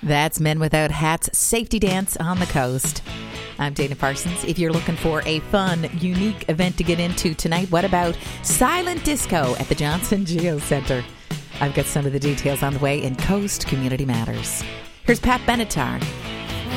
That's Men Without Hats Safety Dance on the Coast. I'm Dana Parsons. If you're looking for a fun, unique event to get into tonight, what about silent disco at the Johnson Geo Center? I've got some of the details on the way in Coast Community Matters. Here's Pat Benatar